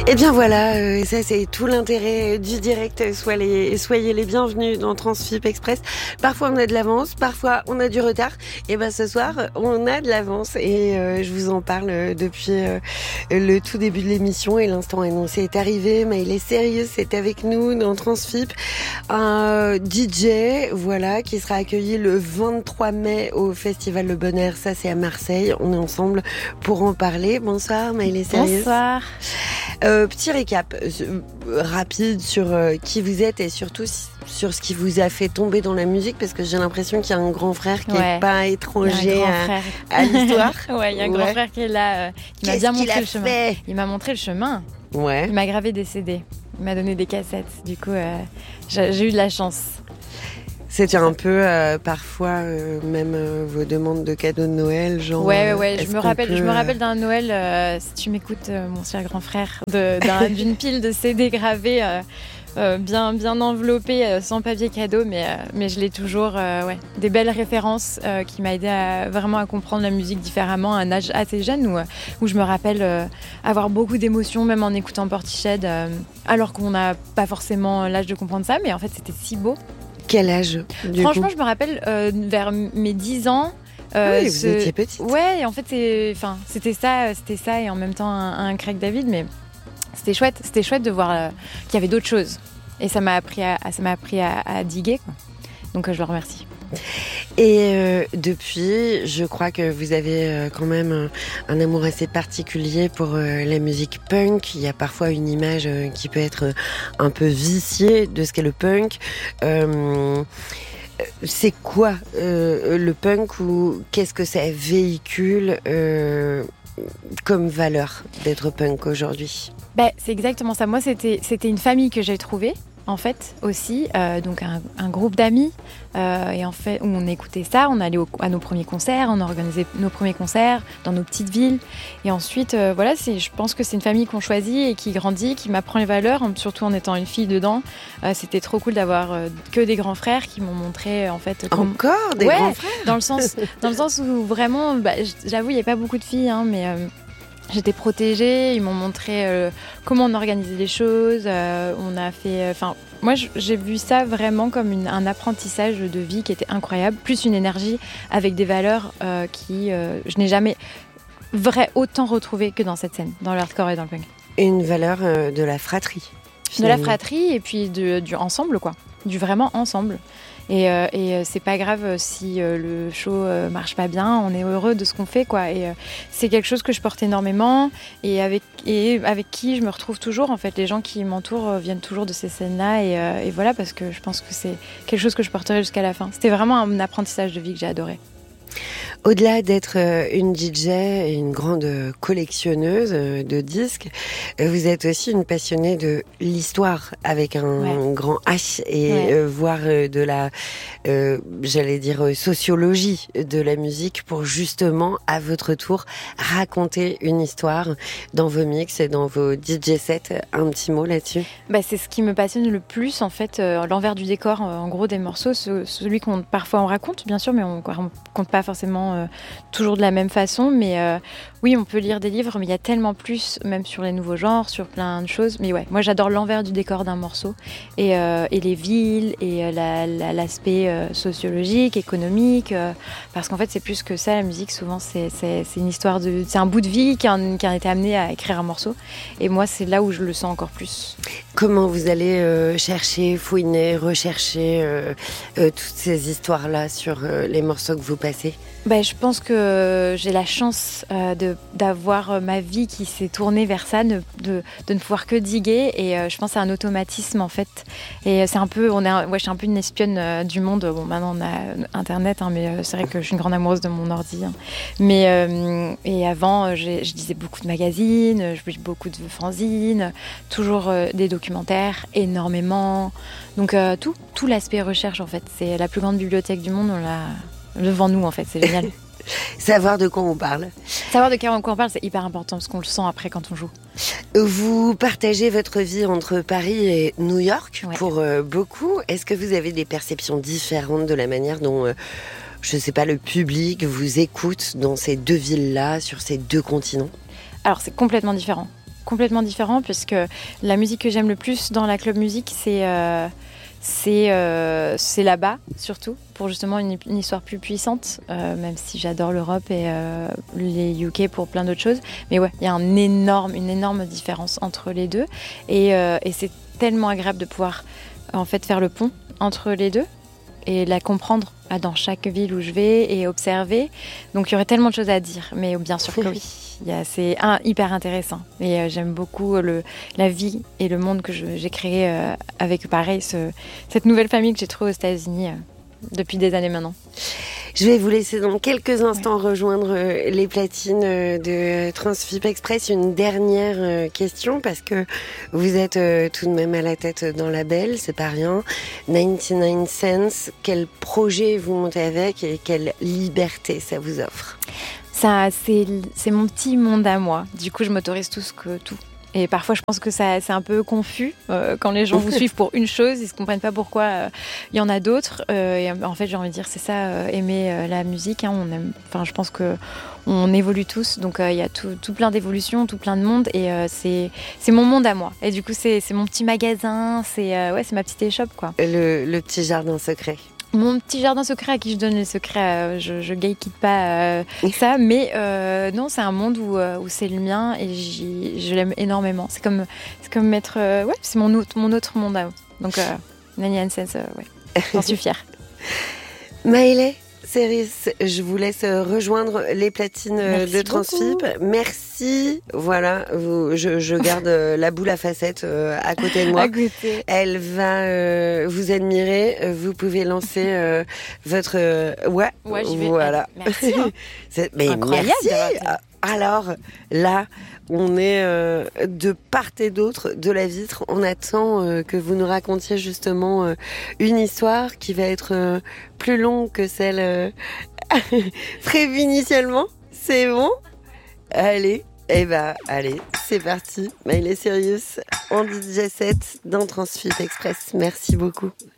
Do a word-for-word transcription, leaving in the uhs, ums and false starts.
Et bien voilà, euh, ça c'est tout l'intérêt du direct. Soyez les, soyez les bienvenus dans Transfip Express. Parfois on a de l'avance, parfois on a du retard. Et ben ce soir on a de l'avance et euh, je vous en parle depuis euh, le tout début de l'émission et l'instant annoncé est arrivé. Maëlys Sérieux c'est avec nous dans Transfip, un D J voilà qui sera accueilli le vingt-trois mai au Festival Le Bon Air. Ça c'est à Marseille. On est ensemble pour en parler. Bonsoir Maëlys Sérieux. Bonsoir. Euh, petit récap euh, rapide sur euh, qui vous êtes et surtout si, sur ce qui vous a fait tomber dans la musique, parce que j'ai l'impression qu'il y a un grand frère qui n'est ouais. pas étranger à, à l'histoire. Ouais, il y a un ouais. grand frère qui est là, euh, qui Qu'est-ce m'a bien qu'il montré a le chemin. Fait il m'a montré le chemin. Ouais. Il m'a gravé des C D. Il m'a donné des cassettes. Du coup, euh, j'ai, j'ai eu de la chance. C'était un peu euh, parfois euh, même euh, vos demandes de cadeaux de Noël, genre. Ouais, ouais, ouais. Je me rappelle, peut... je me rappelle d'un Noël. Euh, si tu m'écoutes, euh, mon cher grand frère, de, d'un, d'une pile de C D gravés, euh, euh, bien, bien enveloppés, euh, sans papier cadeau, mais, euh, mais je l'ai toujours. Euh, ouais, des belles références euh, qui m'a aidé à, vraiment à comprendre la musique différemment à un âge assez jeune, où, où je me rappelle euh, avoir beaucoup d'émotions, même en écoutant Portiched, euh, alors qu'on n'a pas forcément l'âge de comprendre ça, mais en fait, c'était si beau. Quel âge du Franchement, coup je me rappelle euh, vers mes dix ans. Euh, oui, ce... vous étiez petite. Ouais, et en fait, c'est... Enfin, c'était ça, c'était ça, et en même temps un, un Craig David, mais c'était chouette, c'était chouette de voir euh, qu'il y avait d'autres choses. Et ça m'a appris à, ça m'a appris à, à diguer, quoi. Donc, euh, je le remercie. Et euh, depuis, je crois que vous avez euh, quand même un, un amour assez particulier pour euh, la musique punk. Il y a parfois une image euh, qui peut être euh, un peu viciée de ce qu'est le punk. Euh, c'est quoi euh, le punk, ou qu'est-ce que ça véhicule euh, comme valeur d'être punk aujourd'hui ? Bah, c'est exactement ça. Moi, c'était, c'était une famille que j'ai trouvée. En fait, aussi, euh, donc un, un groupe d'amis, euh, et en fait, où on écoutait ça, on allait au, à nos premiers concerts, on organisait nos premiers concerts dans nos petites villes, et ensuite, euh, voilà, c'est, je pense que c'est une famille qu'on choisit et qui grandit, qui m'apprend les valeurs, surtout en étant une fille dedans. Euh, c'était trop cool d'avoir euh, que des grands frères qui m'ont montré, en fait, comme... encore des ouais, grands frères, dans le sens, dans le sens où vraiment, bah, j'avoue, il n'y a pas beaucoup de filles, hein, mais euh, j'étais protégée, ils m'ont montré euh, comment on organisait les choses, euh, on a fait... Enfin, euh, moi j'ai vu ça vraiment comme une, un apprentissage de vie qui était incroyable, plus une énergie avec des valeurs euh, qui... Euh, je n'ai jamais vrai, autant retrouvées que dans cette scène, dans le hardcore et dans le punk. Une valeur euh, de la fratrie. Finalement. De la fratrie et puis de, du ensemble, quoi. Du vraiment ensemble. Et, euh, et c'est pas grave si euh, le show euh, marche pas bien, on est heureux de ce qu'on fait, quoi. Et euh, c'est quelque chose que je porte énormément et avec, et avec qui je me retrouve toujours, en fait. Les gens qui m'entourent euh, viennent toujours de ces scènes-là et, euh, et voilà, parce que je pense que c'est quelque chose que je porterai jusqu'à la fin. C'était vraiment un apprentissage de vie que j'ai adoré. Au-delà d'être une D J et une grande collectionneuse de disques, vous êtes aussi une passionnée de l'histoire avec un ouais. grand H et ouais. euh, voire de la, euh, j'allais dire, sociologie de la musique pour justement, à votre tour, raconter une histoire dans vos mix et dans vos D J sets. Un petit mot là-dessus ? Bah, c'est ce qui me passionne le plus, en fait, euh, l'envers du décor, euh, en gros, des morceaux, ce, celui qu'on parfois on raconte, bien sûr, mais on, on compte pas forcément euh, toujours de la même façon, mais euh, oui, on peut lire des livres, mais il y a tellement plus, même sur les nouveaux genres, sur plein de choses. Mais ouais, moi j'adore l'envers du décor d'un morceau et, euh, et les villes et euh, la, la, l'aspect euh, sociologique, économique, euh, parce qu'en fait c'est plus que ça, la musique. Souvent c'est, c'est, c'est une histoire de, c'est un bout de vie qui a, qui a été amené à écrire un morceau. Et moi c'est là où je le sens encore plus. Comment vous allez euh, chercher, fouiner, rechercher euh, euh, toutes ces histoires-là sur euh, les morceaux que vous passez ? Ben, je pense que j'ai la chance euh, de, d'avoir ma vie qui s'est tournée vers ça, de, de, de ne pouvoir que diguer. Et euh, je pense que c'est un automatisme, en fait. Et c'est un peu, on est, ouais, je suis un peu une espionne euh, du monde. Bon, maintenant, on a Internet, hein, mais euh, c'est vrai que je suis une grande amoureuse de mon ordi. Hein. Mais, euh, et avant, j'ai, je lisais beaucoup de magazines, je lisais beaucoup de fanzines, toujours euh, des documentaires, énormément. Donc, euh, tout, tout l'aspect recherche, en fait. C'est la plus grande bibliothèque du monde, on l'a devant nous, en fait, c'est génial. Savoir de quoi on parle. Savoir de quoi on parle, c'est hyper important parce qu'on le sent après quand on joue. Vous partagez votre vie entre Paris et New York, ouais. pour euh, beaucoup. Est-ce que vous avez des perceptions différentes de la manière dont, euh, je ne sais pas, le public vous écoute dans ces deux villes-là, sur ces deux continents ? Alors, c'est complètement différent. complètement différent puisque la musique que j'aime le plus dans la club musique, c'est euh, c'est euh, c'est là-bas surtout pour justement une, une histoire plus puissante, euh, même si j'adore l'Europe et euh, les U K pour plein d'autres choses. Mais ouais, il y a un énorme, une énorme différence entre les deux et, euh, et c'est tellement agréable de pouvoir en fait faire le pont entre les deux et la comprendre dans chaque ville où je vais et observer. Donc il y aurait tellement de choses à dire, mais bien sûr que oui. Il y a, c'est un, hyper intéressant et euh, j'aime beaucoup le, la vie et le monde que je, j'ai créé euh, avec pareil ce, cette nouvelle famille que j'ai trouvée aux États-Unis euh, depuis des années maintenant. Je vais vous laisser dans quelques instants ouais. rejoindre euh, les platines euh, de Transfip Express. Une dernière euh, question parce que vous êtes euh, tout de même à la tête d'un label, c'est pas rien. quatre-vingt-dix-neuf Cents, quel projet vous montez avec et quelle liberté ça vous offre? Ça, c'est, c'est mon petit monde à moi. Du coup, je m'autorise tout ce que tout. Et parfois, je pense que ça, c'est un peu confus euh, quand les gens vous suivent pour une chose, ils ne comprennent pas pourquoi euh, il y en a d'autres. Euh, et en fait, j'ai envie de dire, c'est ça, euh, aimer euh, la musique. Hein, on aime, enfin, je pense qu'on évolue tous, donc il euh, y a tout, tout plein d'évolutions, tout plein de monde, et euh, c'est, c'est mon monde à moi. Et du coup, c'est, c'est mon petit magasin, c'est, euh, ouais, c'est ma petite échoppe, quoi. Le, le petit jardin secret. Mon petit jardin secret à qui je donne les secrets, euh, je, je gatekeep pas euh, ça, mais euh, non, c'est un monde où, euh, où c'est le mien et j'y, je l'aime énormément. C'est comme, c'est comme mettre, euh, ouais, c'est mon autre, mon autre monde à moi. Donc, euh, quatre-vingt-dix-neuf Cents, euh, ouais, j'en suis fière. Maëlée, Céris, je vous laisse rejoindre les platines Merci de Transfip. Beaucoup. Merci. Voilà, vous, je, je garde la boule à facettes euh, à côté de moi. À côté. Elle va euh, vous admirer. Vous pouvez lancer euh, votre... Euh, ouais, ouais j'y vais. Voilà. Merci. Hein. C'est, mais incroyable. Merci. Alors, là, on est euh, de part et d'autre de la vitre. On attend euh, que vous nous racontiez justement euh, une histoire qui va être euh, plus longue que celle euh, prévue initialement. C'est bon ? Allez, eh ben, allez, c'est parti. Maëlée Sirius en D J set dans Transfip Express. Merci beaucoup.